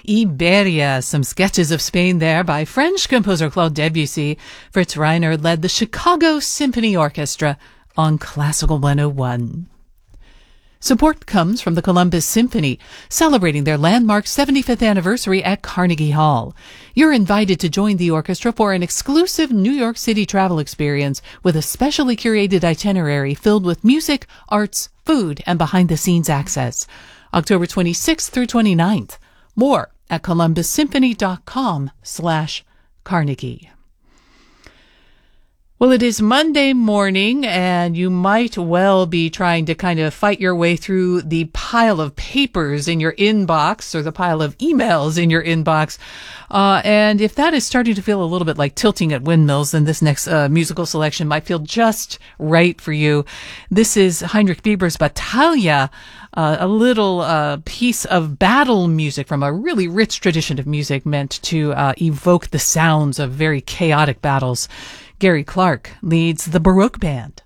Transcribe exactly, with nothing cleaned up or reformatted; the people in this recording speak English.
Iberia, some sketches of Spain there by French composer Claude Debussy. Fritz Reiner led the Chicago Symphony Orchestra on Classical one oh one. Support comes from the Columbus Symphony, celebrating their landmark seventy-fifth anniversary at Carnegie Hall. You're invited to join the orchestra for an exclusive New York City travel experience with a specially curated itinerary filled with music, arts, food, and behind-the-scenes access. October twenty-sixth through twenty-ninth. More at columbus-symphony.com slash Carnegie. Well, it is Monday morning, and you might well be trying to kind of fight your way through the pile of papers in your inbox or the pile of emails in your inbox. Uh, and if that is starting to feel a little bit like tilting at windmills, then this next uh, musical selection might feel just right for you. This is Heinrich Bieber's Battaglia, uh, a little uh, piece of battle music from a really rich tradition of music meant to uh, evoke the sounds of very chaotic battles. Gary Clark leads the Baroque Band.